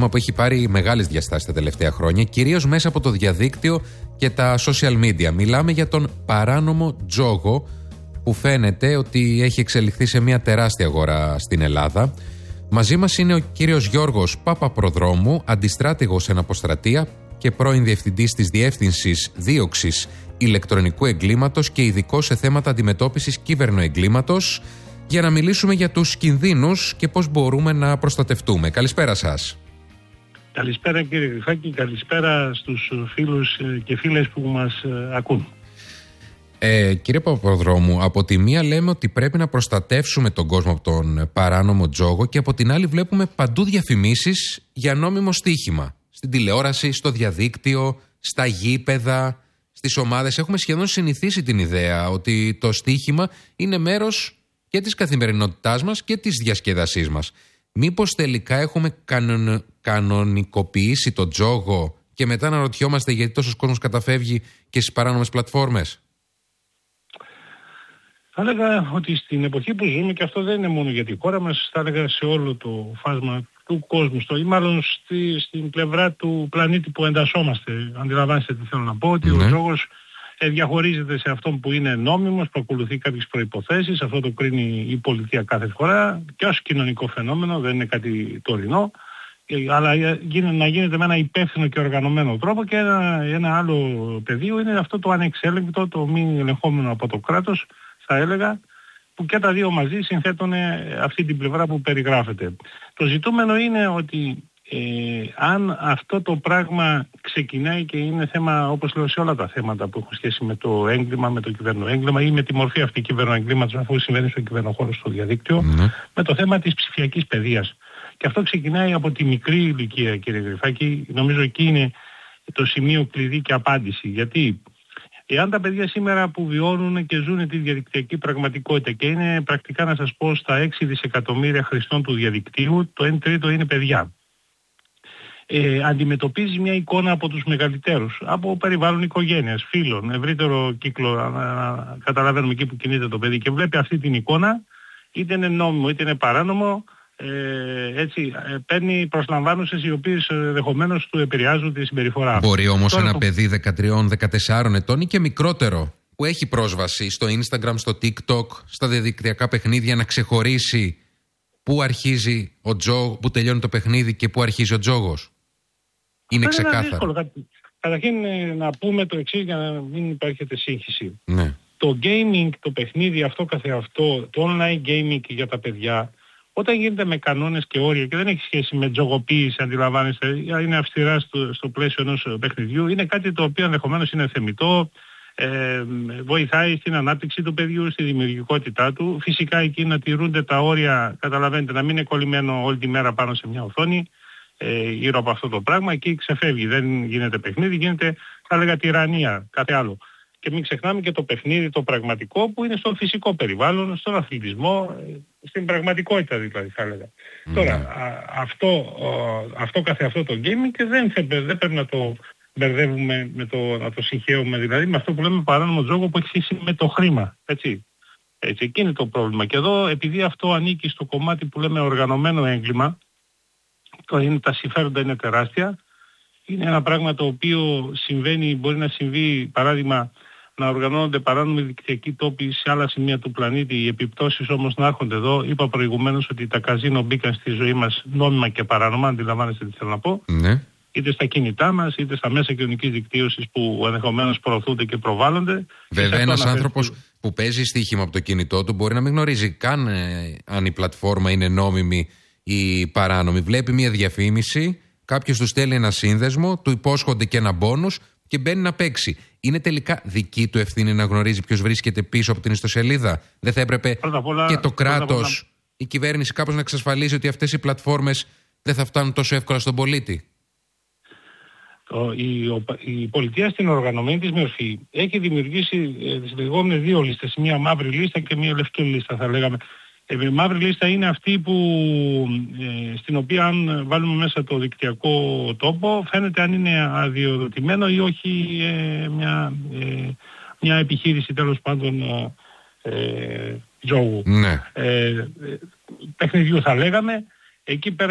θέμα που έχει πάρει μεγάλες διαστάσεις τα τελευταία χρόνια, κυρίως μέσα από το διαδίκτυο και τα social media. Μιλάμε για τον παράνομο τζόγο, που φαίνεται ότι έχει εξελιχθεί σε μια τεράστια αγορά στην Ελλάδα. Μαζί μας είναι ο κύριος Γιώργος Παπαπροδρόμου, αντιστράτηγος εν αποστρατεία και πρώην διευθυντής της Διεύθυνσης Δίωξης Ηλεκτρονικού Εγκλήματος και ειδικός σε θέματα αντιμετώπισης κύβερνοεγκλήματος, για να μιλήσουμε για τους κινδύνους και πώς μπορούμε να προστατευτούμε. Καλησπέρα σας. Καλησπέρα κύριε Γρυφάκη, καλησπέρα στους φίλους και φίλες που μας ακούν. Κύριε Παπαπροδρόμου, από τη μία λέμε ότι πρέπει να προστατεύσουμε τον κόσμο από τον παράνομο τζόγο και από την άλλη βλέπουμε παντού διαφημίσεις για νόμιμο στοίχημα. Στην τηλεόραση, στο διαδίκτυο, στα γήπεδα, στις ομάδες. Έχουμε σχεδόν συνηθίσει την ιδέα ότι το στοίχημα είναι μέρος και της καθημερινότητάς μας και της διασκέδασής μας. Μήπως τελικά έχουμε κανονικοποιήσει τον τζόγο και μετά να ρωτιόμαστε γιατί τόσος κόσμος καταφεύγει και στις παράνομες πλατφόρμες? Θα έλεγα ότι στην εποχή που ζούμε, και αυτό δεν είναι μόνο για τη χώρα μας, θα έλεγα σε όλο το φάσμα του κόσμου, ή μάλλον στην πλευρά του πλανήτη που εντασσόμαστε. Αντιλαμβάνεστε τι θέλω να πω, ότι ο τζόγος διαχωρίζεται σε αυτόν που είναι νόμιμος, που ακολουθεί κάποιες προϋποθέσεις. Αυτό το κρίνει η πολιτεία κάθε φορά και ως κοινωνικό φαινόμενο, δεν είναι κάτι τωρινό, αλλά να γίνεται με ένα υπεύθυνο και οργανωμένο τρόπο. Και ένα άλλο πεδίο είναι αυτό το ανεξέλεγκτο, το μη ελεγχόμενο από το κράτος, θα έλεγα, που και τα δύο μαζί συνθέτουν αυτή την πλευρά που περιγράφεται. Το ζητούμενο είναι ότι αν αυτό το πράγμα ξεκινάει και είναι θέμα, όπως λέω σε όλα τα θέματα που έχουν σχέση με το έγκλημα, με το κυβερνοέγκλημα ή με τη μορφή αυτή κυβερνοεγκλήματος, αφού συμβαίνει στο κυβερνοχώρο, στο διαδίκτυο, με το θέμα της ψηφιακής παιδείας. Και αυτό ξεκινάει από τη μικρή ηλικία, κύριε Γρυφάκη. Νομίζω εκεί είναι το σημείο κλειδί και απάντηση. Γιατί εάν τα παιδιά σήμερα που βιώνουν και ζουν τη διαδικτυακή πραγματικότητα, και είναι πρακτικά, να σας πω, στα 6 δισεκατομμύρια χρηστών του διαδικτύου, το 1 τρίτο είναι παιδιά. Αντιμετωπίζει μια εικόνα από τους μεγαλύτερους, από περιβάλλον οικογένειας, φίλων, ευρύτερο κύκλο, καταλαβαίνουμε εκεί που κινείται το παιδί, και βλέπει αυτή την εικόνα, είτε είναι νόμιμο είτε είναι παράνομο, παίρνει προσλαμβάνουσες οι οποίες δεχομένως του επηρεάζουν τη συμπεριφορά. Μπορεί όμως ένα παιδί 13-14 ετών ή και μικρότερο, που έχει πρόσβαση στο Instagram, στο TikTok, στα διαδικτυακά παιχνίδια, να ξεχωρίσει πού αρχίζει πού τελειώνει το παιχνίδι και πού αρχίζει ο τζόγος? Είναι ξεκάθαρο? Καταρχήν να πούμε το εξής για να μην υπάρχει σύγχυση. Ναι. Το gaming, το παιχνίδι αυτό καθεαυτό, το online gaming για τα παιδιά, όταν γίνεται με κανόνες και όρια και δεν έχει σχέση με τζογοποίηση, αντιλαμβάνεστε, είναι αυστηρά στο πλαίσιο ενός παιχνιδιού, είναι κάτι το οποίο ενδεχομένως είναι θεμιτό, βοηθάει στην ανάπτυξη του παιδιού, στη δημιουργικότητά του. Φυσικά εκεί να τηρούνται τα όρια, καταλαβαίνετε, να μην είναι κολλημένο όλη τη μέρα πάνω σε μια οθόνη γύρω από αυτό το πράγμα. Εκεί ξεφεύγει, δεν γίνεται παιχνίδι, γίνεται, θα έλεγα, τυραννία, κάτι άλλο. Και μην ξεχνάμε και το παιχνίδι το πραγματικό που είναι στο φυσικό περιβάλλον, στον αθλητισμό, στην πραγματικότητα δηλαδή, θα έλεγα. Τώρα, αυτό καθεαυτό το gaming και δεν πρέπει να το μπερδεύουμε, να το συγχαίουμε δηλαδή με αυτό που λέμε παράνομο τζόγο που έχει σχέση με το χρήμα. Έτσι, εκεί είναι το πρόβλημα. Και εδώ, επειδή αυτό ανήκει στο κομμάτι που λέμε οργανωμένο έγκλημα, τα συμφέροντα είναι τεράστια. Είναι ένα πράγμα το οποίο συμβαίνει, μπορεί να συμβεί, παράδειγμα, να οργανώνονται παράνομοι δικτυακοί τόποι σε άλλα σημεία του πλανήτη, οι επιπτώσεις όμως να έρχονται εδώ. Είπα προηγουμένως ότι τα καζίνο μπήκαν στη ζωή μας νόμιμα και παράνομα, αντιλαμβάνεστε τι θέλω να πω. Ναι. Είτε στα κινητά μας, είτε στα μέσα κοινωνικής δικτύωσης που ενδεχομένως προωθούνται και προβάλλονται. Βέβαια, ένας άνθρωπος που παίζει στοίχημα από το κινητό του μπορεί να μην γνωρίζει καν αν η πλατφόρμα είναι νόμιμη ή παράνομη. Βλέπει μια διαφήμιση, κάποιος του στέλνει ένα σύνδεσμο, του υπόσχονται και ένα μπόνους και μπαίνει να παίξει. Είναι τελικά δική του ευθύνη να γνωρίζει ποιος βρίσκεται πίσω από την ιστοσελίδα? Δεν θα έπρεπε και το κράτος, η κυβέρνηση κάπως να εξασφαλίσει ότι αυτές οι πλατφόρμες δεν θα φτάνουν τόσο εύκολα στον πολίτη? Η πολιτεία στην οργανωμένη της μορφή έχει δημιουργήσει τις λεγόμενες δύο λίστες, μια μαύρη λίστα και μια λευκή λίστα, θα λέγαμε. Η μαύρη λίστα είναι αυτή στην οποία, αν βάλουμε μέσα το δικτυακό τόπο, φαίνεται αν είναι αδειοδοτημένο ή όχι μια επιχείρηση, τέλος πάντων, τζόγου. Ναι. Παιχνιδιού, θα λέγαμε. εκεί πέρα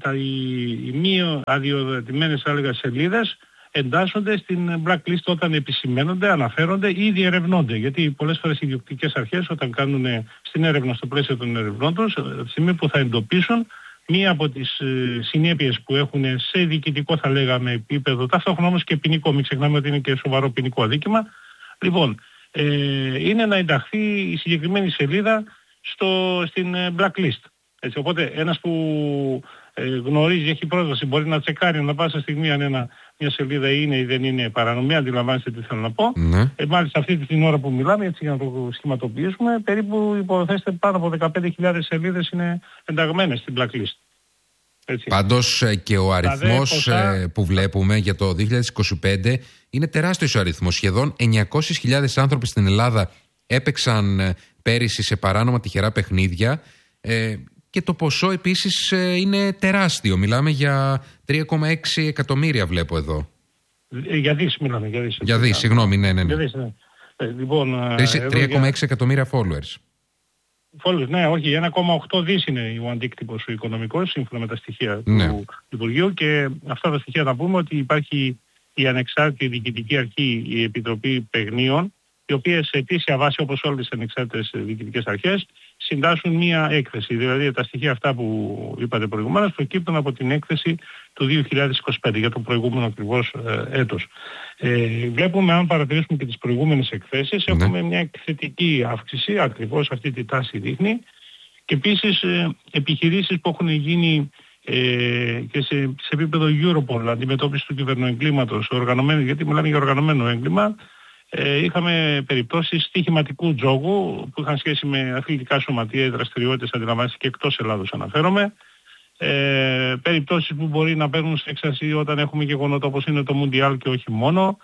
οι μη αδειοδοτημένες σελίδες εντάσσονται στην blacklist όταν επισημαίνονται, αναφέρονται ή διερευνώνται. Γιατί πολλές φορές οι ιδιοκτικές αρχές όταν κάνουν στην έρευνα στο πλαίσιο των ερευνών τους, από τη στιγμή που θα εντοπίσουν μία από τις συνέπειες που έχουν σε διοικητικό θα λέγαμε επίπεδο, ταυτόχρονα όμως και ποινικό, μην ξεχνάμε ότι είναι και σοβαρό ποινικό αδίκημα, λοιπόν, είναι να ενταχθεί η συγκεκριμένη σελίδα στην blacklist. Έτσι, οπότε ένας που γνωρίζει, έχει πρόσβαση, μπορεί να τσεκάρει να πάσα στιγμή αν μια σελίδα είναι ή δεν είναι παρανομία, αντιλαμβάνεστε τι θέλω να πω. Ναι. Μάλιστα αυτή την ώρα που μιλάμε, έτσι για να το σχηματοποιήσουμε, περίπου υποθέστε πάνω από 15.000 σελίδες είναι ενταγμένες στην blacklist. Έτσι. Πάντως και ο αριθμός που βλέπουμε για το 2025 είναι τεράστιος ο αριθμός. Σχεδόν 900.000 άνθρωποι στην Ελλάδα έπαιξαν πέρυσι σε παράνομα τυχερά παιχνίδια. Και το ποσό επίσης είναι τεράστιο. Μιλάμε για 3,6 εκατομμύρια βλέπω εδώ. Για δις μιλάμε. Για δις, συγγνώμη, ναι. Για δις, ναι. Λοιπόν, 3,6 εκατομμύρια followers. Followers, ναι, όχι. 1,8 δις είναι ο αντίκτυπος ο οικονομικός, σύμφωνα με τα στοιχεία του Υπουργείου. Και αυτά τα στοιχεία θα πούμε ότι υπάρχει η ανεξάρτητη διοικητική αρχή, η Επιτροπή Παιγνίων, οι οποίες σε αιτήσια βάση, όπως όλες τις ανεξάρτητες διοικητικές αρχές, συντάσσουν μία έκθεση. Δηλαδή τα στοιχεία αυτά που είπατε προηγουμένως προκύπτουν από την έκθεση του 2025 για το προηγούμενο ακριβώς έτος. Βλέπουμε, αν παρατηρήσουμε και τις προηγούμενες εκθέσεις, έχουμε μια εκθετική αύξηση, ακριβώς αυτή τη τάση δείχνει. Και επίσης επιχειρήσεις που έχουν γίνει και σε επίπεδο Europol, αντιμετώπιση του κυβερνοεγκλήματος, γιατί μιλάμε για οργανωμένο έγκλημα. Είχαμε περιπτώσεις στοιχηματικού τζόγου που είχαν σχέση με αθλητικά σωματεία ή δραστηριότητες, αντιλαμβάνεστε, και εκτός Ελλάδος αναφέρομαι. Περιπτώσεις που μπορεί να παίρνουν σε έξαρση όταν έχουμε γεγονότα όπως είναι το Μουντιάλ και όχι μόνο.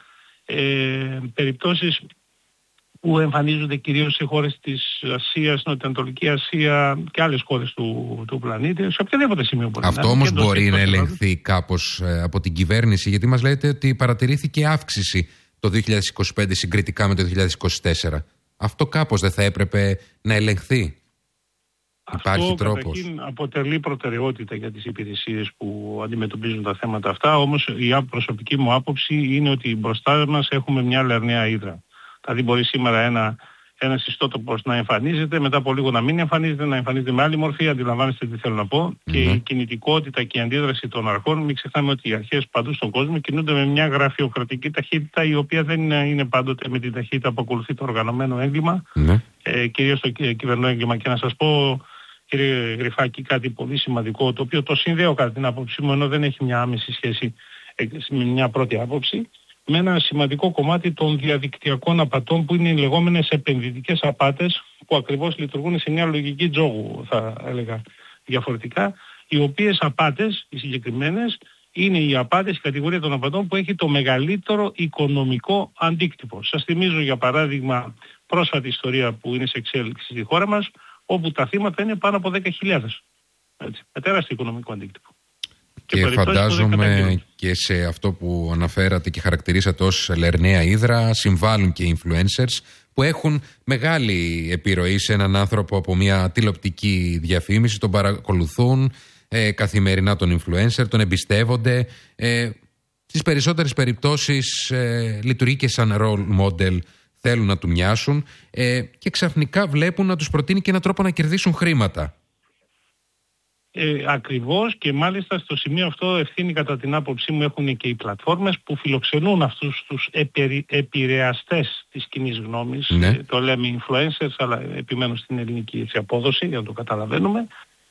Περιπτώσεις που εμφανίζονται κυρίως σε χώρες της Ασίας, Νοτιοανατολική Ασία και άλλες χώρες του πλανήτη, σε οποιαδήποτε σημείο μπορεί. Αυτό όμως μπορεί να ελεγχθεί κάπως από την κυβέρνηση, γιατί μας λέτε ότι παρατηρήθηκε αύξηση το 2025 συγκριτικά με το 2024. Αυτό κάπως δεν θα έπρεπε να ελεγχθεί? Υπάρχει τρόπος? Καταρχήν αποτελεί προτεραιότητα για τις υπηρεσίες που αντιμετωπίζουν τα θέματα αυτά, όμως η προσωπική μου άποψη είναι ότι μπροστά μας έχουμε μια λερναία ύδρα. Δηλαδή μπορεί σήμερα ένας ιστότοπος να εμφανίζεται, μετά από λίγο να μην εμφανίζεται, να εμφανίζεται με άλλη μορφή, αντιλαμβάνεστε τι θέλω να πω. Και η κινητικότητα και η αντίδραση των αρχών, μην ξεχνάμε ότι οι αρχές παντού στον κόσμο κινούνται με μια γραφειοκρατική ταχύτητα, η οποία δεν είναι πάντοτε με την ταχύτητα που ακολουθεί το οργανωμένο έγκλημα, κυρίως το κυβερνοέγκλημα. Και να σας πω, κύριε Γρυφάκη, κάτι πολύ σημαντικό, το οποίο το συνδέω κατά την άποψή μου, ενώ δεν έχει μια άμεση σχέση με μια πρώτη άποψη, με ένα σημαντικό κομμάτι των διαδικτυακών απατών που είναι οι λεγόμενες επενδυτικές απάτες, που ακριβώς λειτουργούν σε μια λογική τζόγου, θα έλεγα διαφορετικά, οι οποίες απάτες, οι συγκεκριμένες, είναι οι απάτες, η κατηγορία των απατών που έχει το μεγαλύτερο οικονομικό αντίκτυπο. Σας θυμίζω για παράδειγμα πρόσφατη ιστορία που είναι σε εξέλιξη στη χώρα μας, όπου τα θύματα είναι πάνω από 10.000. Με τεράστιο οικονομικό αντίκτυπο. Και φαντάζομαι και σε αυτό που αναφέρατε και χαρακτηρίσατε ως λερναία ύδρα συμβάλλουν και influencers που έχουν μεγάλη επιρροή σε έναν άνθρωπο από μια τηλεοπτική διαφήμιση, τον παρακολουθούν καθημερινά τον influencer, τον εμπιστεύονται. Στις περισσότερες περιπτώσεις λειτουργεί και σαν role model, θέλουν να του μοιάσουν και ξαφνικά βλέπουν να τους προτείνει και έναν τρόπο να κερδίσουν χρήματα. Ακριβώς, και μάλιστα στο σημείο αυτό ευθύνη κατά την άποψή μου έχουν και οι πλατφόρμες που φιλοξενούν αυτούς τους επηρεαστές της κοινής γνώμης. Το λέμε influencers, αλλά επιμένω στην ελληνική απόδοση για να το καταλαβαίνουμε.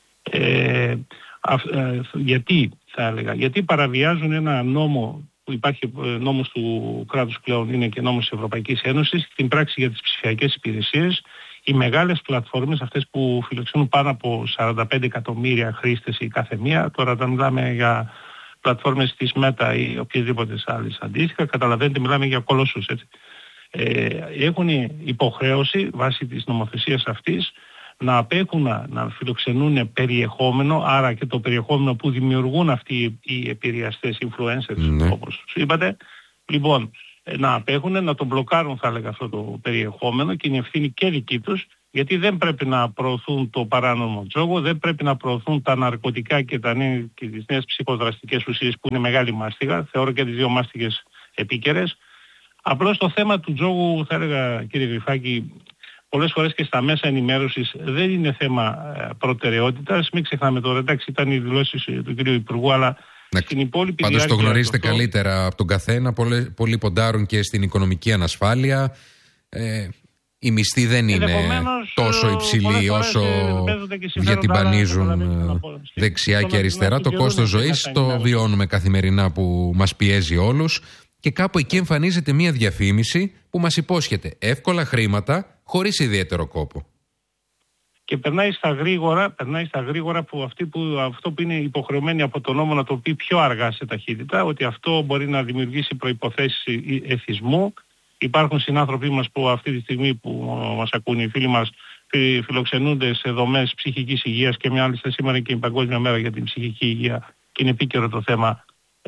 Γιατί θα έλεγα? Γιατί παραβιάζουν ένα νόμο που υπάρχει, νόμος του κράτους πλέον, είναι και νόμος της Ευρωπαϊκής Ένωσης, την πράξη για τις ψηφιακές υπηρεσίες. Οι μεγάλες πλατφόρμες, αυτές που φιλοξενούν πάνω από 45 εκατομμύρια χρήστες η κάθε μία, τώρα όταν μιλάμε για πλατφόρμες της Meta ή οποιασδήποτε άλλες αντίστοιχα, καταλαβαίνετε μιλάμε για κολοσσούς, έτσι. Έχουν υποχρέωση βάσει της νομοθεσίας αυτής να απέχουν να φιλοξενούν περιεχόμενο, άρα και το περιεχόμενο που δημιουργούν αυτοί οι επηρεαστές influencers, όπως είπατε. Λοιπόν, να απέχουν, να τον μπλοκάρουν θα έλεγα αυτό το περιεχόμενο, και είναι ευθύνη και δική τους Γιατί δεν πρέπει να προωθούν το παράνομο τζόγο, δεν πρέπει να προωθούν τα ναρκωτικά και τις νέες ψυχοδραστικές ουσίες που είναι μεγάλη μάστιγα. Θεωρώ και τις δύο μάστιγες επίκαιρες. Απλώς το θέμα του τζόγου, θα έλεγα κύριε Γρυφάκη, πολλές φορές και στα μέσα ενημέρωσης δεν είναι θέμα προτεραιότητας. Μην ξεχνάμε τώρα, εντάξει, ήταν οι δηλώσεις του κύριου Υπουργού, αλλά στην υπόλοιπη πάντως το γνωρίζετε καλύτερα από τον καθένα. Πολλοί ποντάρουν και στην οικονομική ανασφάλεια. Οι μισθοί δεν είναι τόσο υψηλοί όσο διατυμπανίζουν δεξιά και αριστερά. Το κόστος ζωής το βιώνουμε καθημερινά που μας πιέζει όλους. Και κάπου εκεί εμφανίζεται μια διαφήμιση που μας υπόσχεται εύκολα χρήματα χωρίς ιδιαίτερο κόπο. Και περνάει στα γρήγορα που αυτό που είναι υποχρεωμένοι από τον νόμο να το πει πιο αργά σε ταχύτητα, ότι αυτό μπορεί να δημιουργήσει προϋποθέσεις εθισμού. Υπάρχουν συνάνθρωποι μας που αυτή τη στιγμή που μας ακούν, οι φίλοι μας, φιλοξενούνται σε δομές ψυχικής υγείας και μάλιστα σήμερα και η Παγκόσμια Μέρα για την Ψυχική Υγεία και είναι επίκαιρο το θέμα.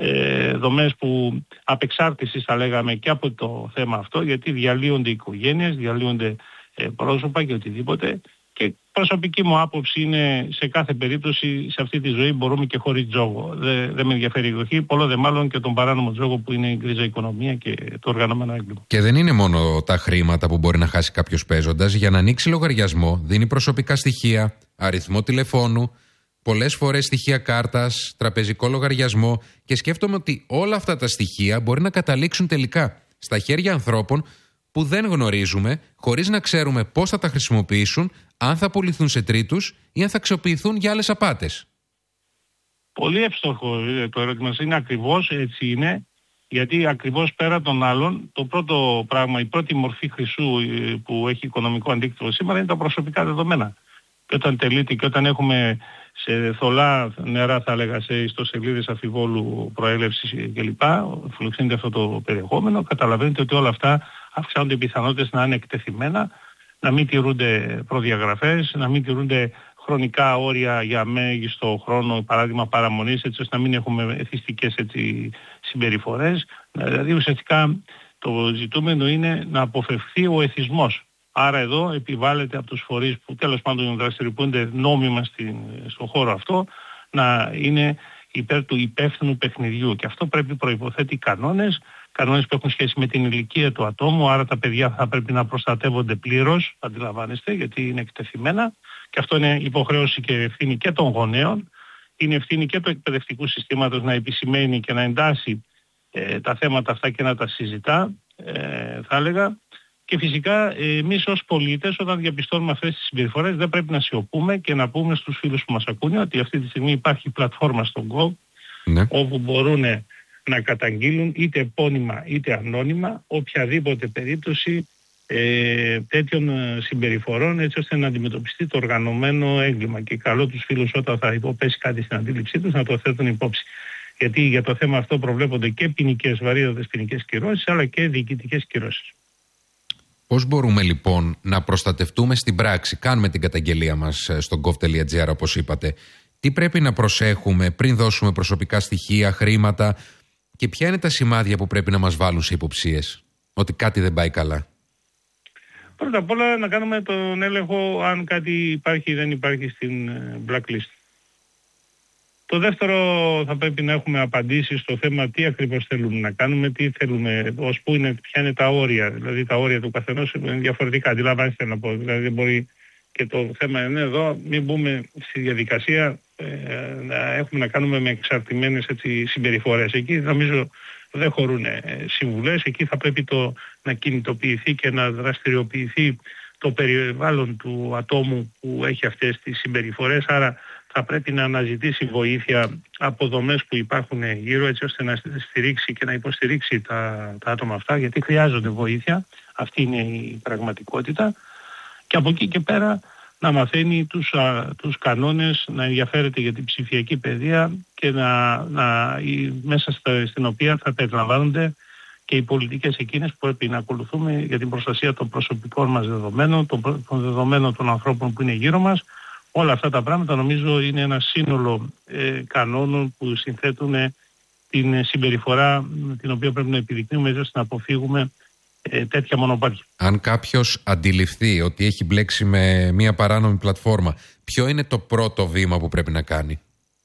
Δομές που απεξάρτησης θα λέγαμε και από το θέμα αυτό, γιατί διαλύονται οικογένειες, διαλύονται πρόσωπα και οτιδήποτε. Και προσωπική μου άποψη είναι σε κάθε περίπτωση σε αυτή τη ζωή μπορούμε και χωρίς τζόγο. Δεν με ενδιαφέρει η εκδοχή, πολλό δε μάλλον και τον παράνομο τζόγο που είναι η γκρίζα οικονομία και το οργανωμένο έγκλημα. Και δεν είναι μόνο τα χρήματα που μπορεί να χάσει κάποιος παίζοντας. Για να ανοίξει λογαριασμό δίνει προσωπικά στοιχεία, αριθμό τηλεφώνου, πολλές φορές στοιχεία κάρτας, τραπεζικό λογαριασμό και σκέφτομαι ότι όλα αυτά τα στοιχεία μπορεί να καταλήξουν τελικά στα χέρια ανθρώπων που δεν γνωρίζουμε, χωρίς να ξέρουμε πώς θα τα χρησιμοποιήσουν, αν θα πουληθούν σε τρίτους ή αν θα αξιοποιηθούν για άλλες απάτες. Πολύ εύστοχο το ερώτημα σας. Είναι ακριβώς έτσι είναι, γιατί ακριβώς πέρα των άλλων, το πρώτο πράγμα, η πρώτη μορφή χρυσού που έχει οικονομικό αντίκτυπο σήμερα είναι τα προσωπικά δεδομένα. Και όταν τελείται και όταν έχουμε σε θολά νερά, θα έλεγα, σε ιστοσελίδες αφιβόλου προέλευσης κλπ. Φιλοξενείται αυτό το περιεχόμενο, καταλαβαίνετε ότι όλα αυτά αυξάνονται οι πιθανότητες να είναι εκτεθειμένα, να μην τηρούνται προδιαγραφές, να μην τηρούνται χρονικά όρια για μέγιστο χρόνο, παράδειγμα παραμονής, έτσι ώστε να μην έχουμε εθιστικές συμπεριφορές. Δηλαδή ουσιαστικά το ζητούμενο είναι να αποφευχθεί ο εθισμός. Άρα εδώ επιβάλλεται από τους φορείς που τέλος πάντων δραστηριοποιούνται νόμιμα στον χώρο αυτό να είναι υπέρ του υπεύθυνου παιχνιδιού. Και αυτό προϋποθέτει κανόνες που έχουν σχέση με την ηλικία του ατόμου. Άρα τα παιδιά θα πρέπει να προστατεύονται πλήρως, αντιλαμβάνεστε, γιατί είναι εκτεθειμένα. Και αυτό είναι υποχρέωση και ευθύνη και των γονέων. Είναι ευθύνη και του εκπαιδευτικού συστήματος να επισημαίνει και να εντάσσει τα θέματα αυτά και να τα συζητά, θα έλεγα. Και φυσικά εμείς ως πολίτες, όταν διαπιστώνουμε αυτές τις συμπεριφορές, δεν πρέπει να σιωπούμε και να πούμε στους φίλους που μας ακούνε ότι αυτή τη στιγμή υπάρχει πλατφόρμα στον Gov, όπου μπορούν να καταγγείλουν είτε επώνυμα είτε ανώνυμα οποιαδήποτε περίπτωση τέτοιων συμπεριφορών, έτσι ώστε να αντιμετωπιστεί το οργανωμένο έγκλημα. Και καλό τους φίλους όταν θα υποπέσει κάτι στην αντίληψή τους να το θέτουν υπόψη. Γιατί για το θέμα αυτό προβλέπονται και βαρύτατες ποινικές κυρώσεις, αλλά και διοικητικές κυρώσεις. Πώς μπορούμε λοιπόν να προστατευτούμε στην πράξη? Κάνουμε την καταγγελία μας στο gov.gr όπως είπατε. Τι πρέπει να προσέχουμε πριν δώσουμε προσωπικά στοιχεία, χρήματα και ποια είναι τα σημάδια που πρέπει να μας βάλουν σε υποψίες ότι κάτι δεν πάει καλά? Πρώτα απ' όλα να κάνουμε τον έλεγχο αν κάτι υπάρχει ή δεν υπάρχει στην blacklist. Το δεύτερο, θα πρέπει να έχουμε απαντήσεις στο θέμα τι ακριβώς θέλουμε να κάνουμε, τι θέλουμε, ποια είναι τα όρια. Δηλαδή τα όρια του καθενός είναι διαφορετικά, αντιλαμβάνεστε να πω. Δηλαδή δεν μπορεί, και το θέμα είναι εδώ, μην μπούμε στη διαδικασία να έχουμε να κάνουμε με εξαρτημένες συμπεριφορές. Εκεί νομίζω δεν χωρούν συμβουλές, εκεί θα πρέπει να κινητοποιηθεί και να δραστηριοποιηθεί το περιβάλλον του ατόμου που έχει αυτές τις συμπεριφορές, άρα θα πρέπει να αναζητήσει βοήθεια από δομές που υπάρχουν γύρω, έτσι ώστε να στηρίξει και να υποστηρίξει τα άτομα αυτά, γιατί χρειάζονται βοήθεια. Αυτή είναι η πραγματικότητα. Και από εκεί και πέρα να μαθαίνει τους κανόνες, να ενδιαφέρεται για την ψηφιακή παιδεία και μέσα στην οποία θα περιλαμβάνονται και οι πολιτικές εκείνες που πρέπει να ακολουθούμε για την προστασία των προσωπικών μας δεδομένων, των δεδομένων των ανθρώπων που είναι γύρω μας. Όλα αυτά τα πράγματα νομίζω είναι ένα σύνολο κανόνων που συνθέτουν την συμπεριφορά την οποία πρέπει να επιδεικνύουμε, έτσι ώστε να αποφύγουμε τέτοια μονοπάτια. Αν κάποιος αντιληφθεί ότι έχει μπλέξει με μια παράνομη πλατφόρμα, ποιο είναι το πρώτο βήμα που πρέπει να κάνει?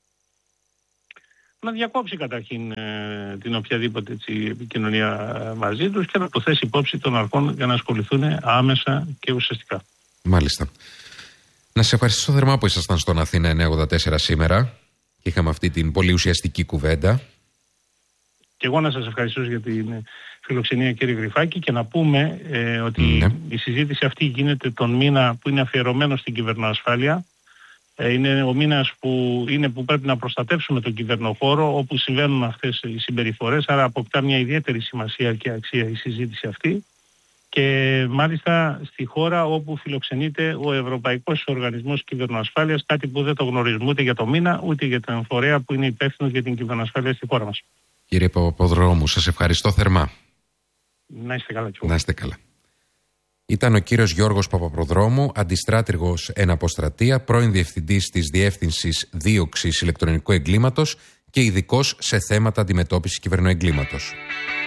Να διακόψει καταρχήν την οποιαδήποτε επικοινωνία μαζί τους και να το θέσει υπόψη των αρχών για να ασχοληθούν άμεσα και ουσιαστικά. Μάλιστα. Να σε ευχαριστήσω θερμά που ήσασταν στον Αθήνα 984 σήμερα και είχαμε αυτή την πολύ ουσιαστική κουβέντα. Και εγώ να σας ευχαριστήσω για την φιλοξενία, κύριε Γρυφάκη, και να πούμε ότι η συζήτηση αυτή γίνεται τον μήνα που είναι αφιερωμένο στην κυβερνοασφάλεια. Είναι ο μήνας που πρέπει να προστατεύσουμε τον κυβερνοχώρο, όπου συμβαίνουν αυτές οι συμπεριφορές, άρα αποκτά μια ιδιαίτερη σημασία και αξία η συζήτηση αυτή. Και μάλιστα στη χώρα όπου φιλοξενείται ο Ευρωπαϊκός Οργανισμός Κυβερνοασφάλειας, κάτι που δεν το γνωρίζουμε ούτε για το μήνα, ούτε για τον φορέα που είναι υπεύθυνος για την κυβερνοασφάλεια στη χώρα μας. Κύριε Παπαπροδρόμου, σας ευχαριστώ θερμά. Να είστε καλά. Να είστε καλά. Ήταν ο κύριος Γιώργος Παπαπροδρόμου, αντιστράτηγος εν αποστρατεία, πρώην διευθυντής της Διεύθυνσης Δίωξης Ηλεκτρονικού Εγκλήματος και ειδικός σε θέματα αντιμετώπισης κυβερνοεγκλήματος.